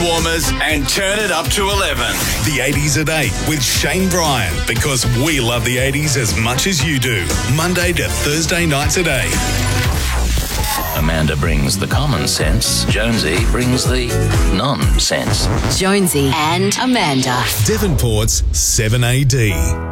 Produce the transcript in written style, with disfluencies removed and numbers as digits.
Warmers and turn it up to 11. The 80s at 8 with Shane Bryan, because we love the 80s as much as you do. Monday to Thursday nights at 8. Amanda brings the common sense. Jonesy brings the nonsense. Jonesy and Amanda. Devonport's 7AD.